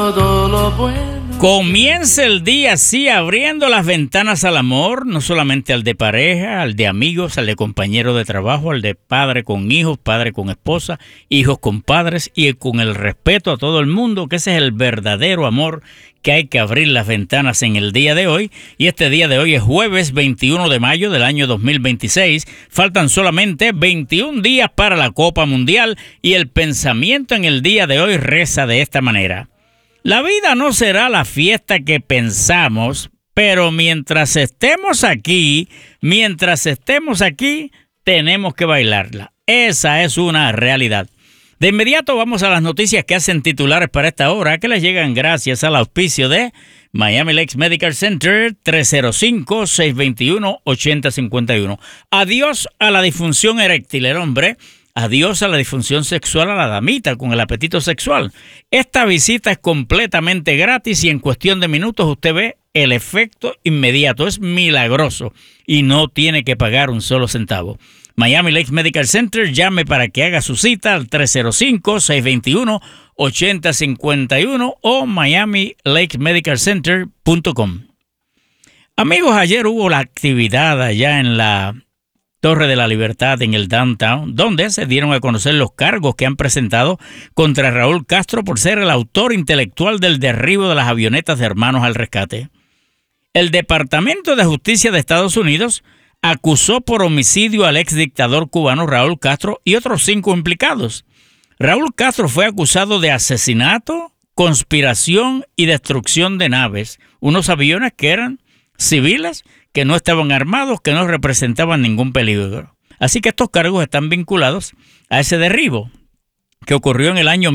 todo lo bueno. Comienza el día así, abriendo las ventanas al amor, no solamente al de pareja, al de amigos, al de compañero de trabajo, al de padre con hijos, padre con esposa, hijos con padres y con el respeto a todo el mundo, que ese es el verdadero amor que hay que abrir las ventanas en el día de hoy. Y este día de hoy es jueves 21 de mayo del año 2026. Faltan solamente 21 días para la Copa Mundial y el pensamiento en el día de hoy reza de esta manera. La vida no será la fiesta que pensamos, pero mientras estemos aquí, tenemos que bailarla. Esa es una realidad. De inmediato vamos a las noticias que hacen titulares para esta hora, que les llegan gracias al auspicio de Miami Lakes Medical Center, 305-621-8051. Adiós a la disfunción eréctil, el hombre. Adiós a la disfunción sexual a la damita con el apetito sexual. Esta visita es completamente gratis y en cuestión de minutos usted ve el efecto inmediato. Es milagroso y no tiene que pagar un solo centavo. Miami Lakes Medical Center, llame para que haga su cita al 305-621-8051 o miamilakesmedicalcenter.com. Amigos, ayer hubo la actividad allá en la Torre de la Libertad en el Downtown, donde se dieron a conocer los cargos que han presentado contra Raúl Castro por ser el autor intelectual del derribo de las avionetas de Hermanos al Rescate. El Departamento de Justicia de Estados Unidos acusó por homicidio al exdictador cubano Raúl Castro y otros 5 implicados. Raúl Castro fue acusado de asesinato, conspiración y destrucción de naves, unos aviones que eran civiles, que no estaban armados, que no representaban ningún peligro. Así que estos cargos están vinculados a ese derribo que ocurrió en el año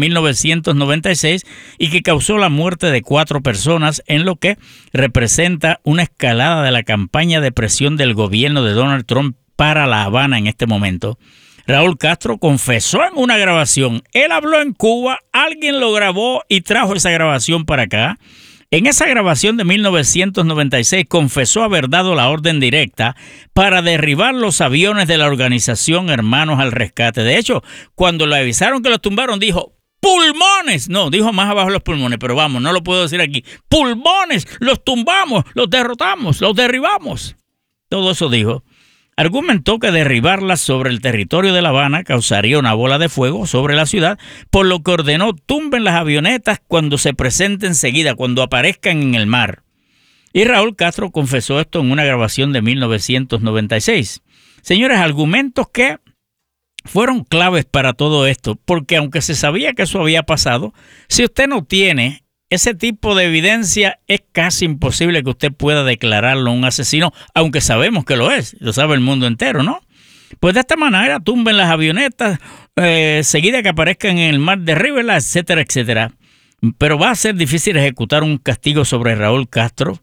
1996 y que causó la muerte de 4 personas, en lo que representa una escalada de la campaña de presión del gobierno de Donald Trump para La Habana en este momento. Raúl Castro confesó en una grabación. Él habló en Cuba, alguien lo grabó y trajo esa grabación para acá. En esa grabación de 1996 confesó haber dado la orden directa para derribar los aviones de la organización Hermanos al Rescate. De hecho, cuando le avisaron que los tumbaron, dijo ¡pulmones! No, dijo más abajo los pulmones, pero vamos, no lo puedo decir aquí. ¡Pulmones! Los tumbamos, los derrotamos, los derribamos. Todo eso dijo. Argumentó que derribarlas sobre el territorio de La Habana causaría una bola de fuego sobre la ciudad, por lo que ordenó tumben las avionetas cuando se presenten enseguida, cuando aparezcan en el mar. Y Raúl Castro confesó esto en una grabación de 1996. Señores, argumentos que fueron claves para todo esto, porque aunque se sabía que eso había pasado, si usted no tiene ese tipo de evidencia, es casi imposible que usted pueda declararlo un asesino, aunque sabemos que lo es, lo sabe el mundo entero, ¿no? Pues de esta manera tumben las avionetas, seguida que aparezcan en el mar, derríbenlas, etcétera, etcétera. Pero va a ser difícil ejecutar un castigo sobre Raúl Castro,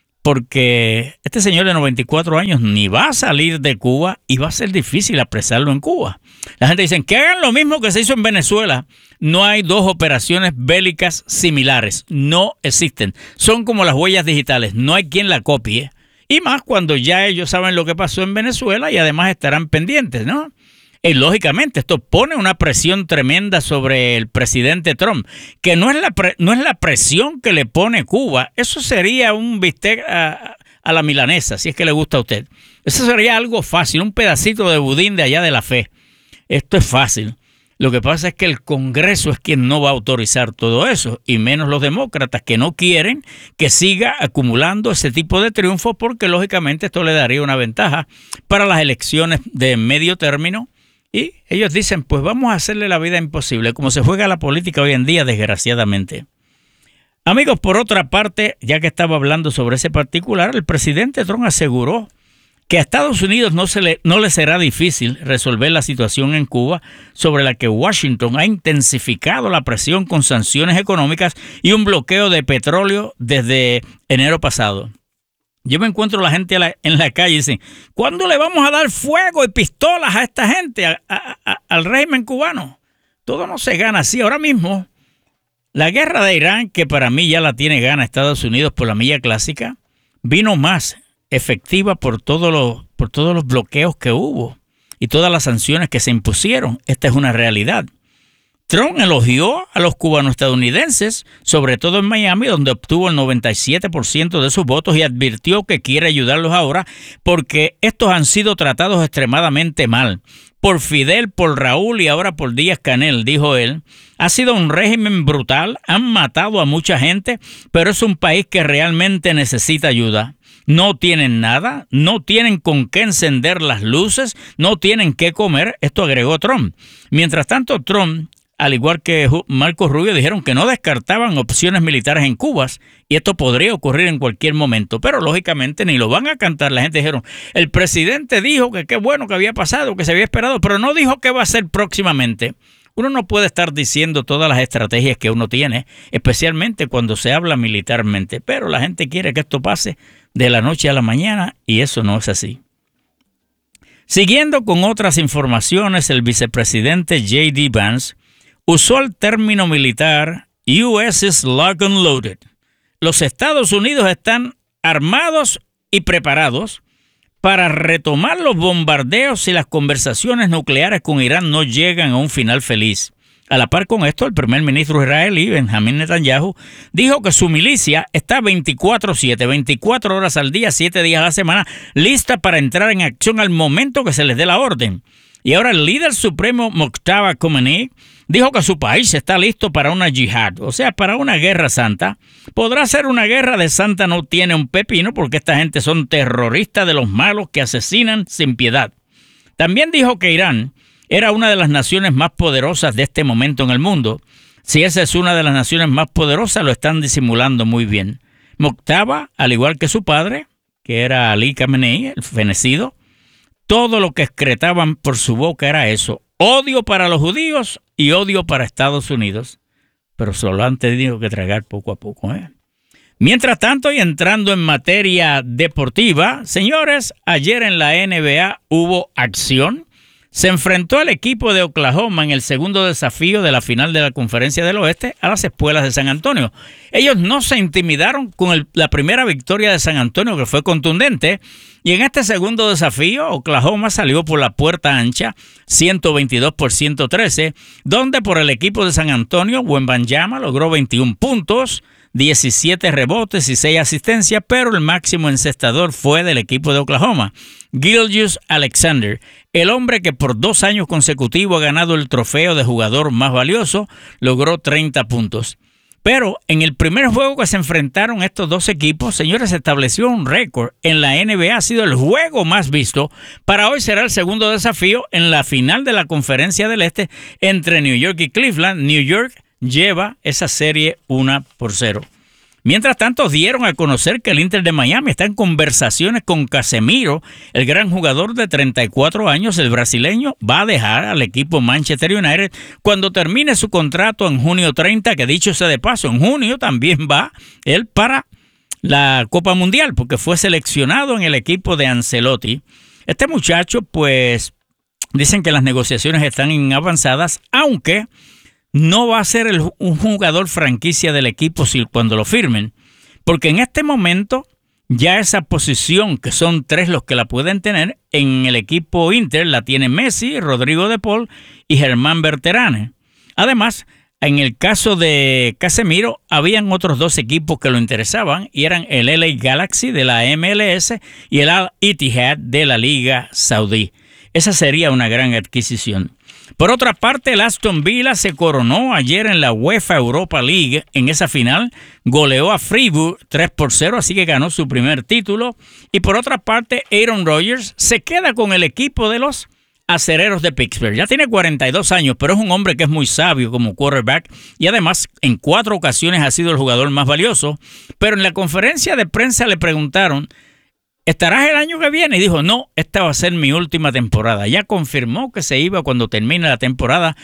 porque este señor de 94 años ni va a salir de Cuba y va a ser difícil apresarlo en Cuba. La gente dice que hagan lo mismo que se hizo en Venezuela. No hay 2 operaciones bélicas similares. No existen. Son como las huellas digitales. No hay quien la copie. Y más cuando ya ellos saben lo que pasó en Venezuela y además estarán pendientes, ¿no? Y lógicamente esto pone una presión tremenda sobre el presidente Trump, que no es la presión que le pone Cuba. Eso sería un bistec a la milanesa, si es que le gusta a usted. Eso sería algo fácil, un pedacito de budín de allá de la fe. Esto es fácil. Lo que pasa es que el Congreso es quien no va a autorizar todo eso, y menos los demócratas, que no quieren que siga acumulando ese tipo de triunfos, porque lógicamente esto le daría una ventaja para las elecciones de medio término. Y ellos dicen, pues vamos a hacerle la vida imposible, como se juega la política hoy en día, desgraciadamente. Amigos, por otra parte, ya que estaba hablando sobre ese particular, el presidente Trump aseguró que a Estados Unidos no le será difícil resolver la situación en Cuba, sobre la que Washington ha intensificado la presión con sanciones económicas y un bloqueo de petróleo desde enero pasado. Yo me encuentro la gente en la calle y dicen, ¿cuándo le vamos a dar fuego y pistolas a esta gente, al régimen cubano? Todo no se gana así. Ahora mismo, la guerra de Irán, que para mí ya la tiene gana Estados Unidos por la milla clásica, vino más efectiva por todos los bloqueos que hubo y todas las sanciones que se impusieron. Esta es una realidad. Trump elogió a los cubano-estadounidenses, sobre todo en Miami, donde obtuvo el 97% de sus votos, y advirtió que quiere ayudarlos ahora porque estos han sido tratados extremadamente mal. Por Fidel, por Raúl y ahora por Díaz-Canel, dijo él. Ha sido un régimen brutal, han matado a mucha gente, pero es un país que realmente necesita ayuda. No tienen nada, no tienen con qué encender las luces, no tienen qué comer, esto agregó Trump. Mientras tanto, Trump, al igual que Marco Rubio, dijeron que no descartaban opciones militares en Cuba, y esto podría ocurrir en cualquier momento, pero lógicamente ni lo van a cantar. La gente dijeron, el presidente dijo que qué bueno que había pasado, que se había esperado, pero no dijo qué va a hacer próximamente. Uno no puede estar diciendo todas las estrategias que uno tiene, especialmente cuando se habla militarmente, pero la gente quiere que esto pase de la noche a la mañana y eso no es así. Siguiendo con otras informaciones, el vicepresidente J.D. Vance usó el término militar US is locked and loaded. Los Estados Unidos están armados y preparados para retomar los bombardeos si las conversaciones nucleares con Irán no llegan a un final feliz. A la par con esto, el primer ministro israelí, Benjamin Netanyahu, dijo que su milicia está 24/7, 24 horas al día, 7 días a la semana, lista para entrar en acción al momento que se les dé la orden. Y ahora el líder supremo Mojtaba Khomeini dijo que su país está listo para una yihad, o sea, para una guerra santa. Podrá ser una guerra de santa, no tiene un pepino, porque esta gente son terroristas de los malos que asesinan sin piedad. También dijo que Irán era una de las naciones más poderosas de este momento en el mundo. Si esa es una de las naciones más poderosas, lo están disimulando muy bien. Mojtaba, al igual que su padre, que era Ali Khamenei, el fenecido, todo lo que excretaban por su boca era eso: odio para los judíos y odio para Estados Unidos. Pero solo han tenido que tragar poco a poco, ¿eh? Mientras tanto, y entrando en materia deportiva, señores, ayer en la NBA hubo acción. Se enfrentó al equipo de Oklahoma en el segundo desafío de la final de la Conferencia del Oeste a las Espuelas de San Antonio. Ellos no se intimidaron con la primera victoria de San Antonio, que fue contundente, y en este segundo desafío Oklahoma salió por la puerta ancha, 122-113, donde por el equipo de San Antonio, Wembanyama logró 21 puntos, 17 rebotes y 6 asistencias, pero el máximo encestador fue del equipo de Oklahoma, Gilgeous-Alexander, el hombre que por 2 años consecutivos ha ganado el trofeo de jugador más valioso, logró 30 puntos. Pero en el primer juego que se enfrentaron estos dos equipos, señores, se estableció un récord en la NBA, ha sido el juego más visto. Para hoy será el segundo desafío en la final de la Conferencia del Este entre New York y Cleveland. New York lleva esa serie 1-0. Mientras tanto, dieron a conocer que el Inter de Miami está en conversaciones con Casemiro, el gran jugador de 34 años, el brasileño, va a dejar al equipo Manchester United cuando termine su contrato en junio 30, que dicho sea de paso, en junio también va él para la Copa Mundial, porque fue seleccionado en el equipo de Ancelotti. Este muchacho, pues, dicen que las negociaciones están avanzadas, aunque no va a ser un jugador franquicia del equipo cuando lo firmen, porque en este momento ya esa posición, que son 3 los que la pueden tener, en el equipo Inter la tiene Messi, Rodrigo de Paul y Germán Berterame. Además, en el caso de Casemiro, habían otros 2 equipos que lo interesaban y eran el LA Galaxy de la MLS y el Al Ittihad de la Liga Saudí. Esa sería una gran adquisición. Por otra parte, el Aston Villa se coronó ayer en la UEFA Europa League. En esa final goleó a Freiburg 3-0, así que ganó su primer título. Y por otra parte, Aaron Rodgers se queda con el equipo de los Acereros de Pittsburgh. Ya tiene 42 años, pero es un hombre que es muy sabio como quarterback y además en 4 ocasiones ha sido el jugador más valioso. Pero en la conferencia de prensa le preguntaron: ¿estarás el año que viene? Y dijo, no, esta va a ser mi última temporada. Ya confirmó que se iba cuando termine la temporada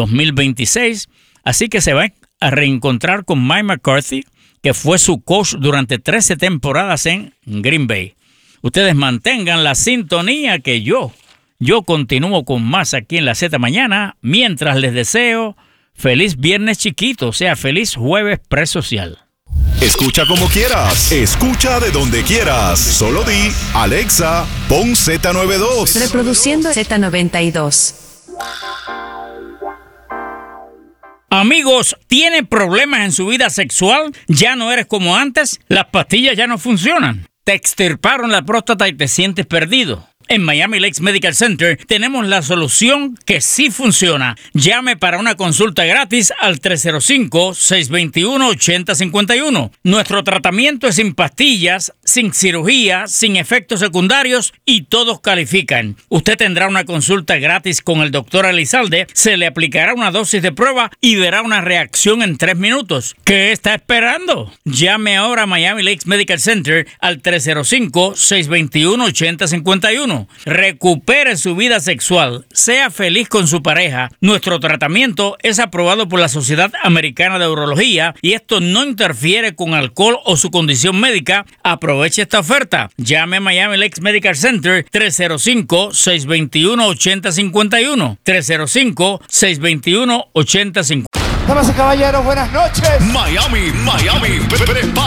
2026. Así que se va a reencontrar con Mike McCarthy, que fue su coach durante 13 temporadas en Green Bay. Ustedes mantengan la sintonía que yo continúo con más aquí en la Z Mañana, mientras les deseo feliz viernes chiquito, o sea, feliz jueves presocial. Escucha como quieras, escucha de donde quieras. Solo di, Alexa, pon Z92. Reproduciendo Z92. Amigos, ¿tiene problemas en su vida sexual? ¿Ya no eres como antes? ¿Las pastillas ya no funcionan? ¿Te extirparon la próstata y te sientes perdido? En Miami Lakes Medical Center tenemos la solución que sí funciona. Llame para una consulta gratis al 305-621-8051. Nuestro tratamiento es sin pastillas, sin cirugía, sin efectos secundarios y todos califican. Usted tendrá una consulta gratis con el doctor Elizalde, se le aplicará una dosis de prueba y verá una reacción en 3 minutos. ¿Qué está esperando? Llame ahora a Miami Lakes Medical Center al 305-621-8051. Recupere su vida sexual, sea feliz con su pareja. Nuestro tratamiento es aprobado por la Sociedad Americana de Urología y esto no interfiere con alcohol o su condición médica. Aproveche esta oferta. Llame a Miami Lakes Medical Center 305-621-8051. 305-621-8051. Damas y caballeros, buenas noches. Miami,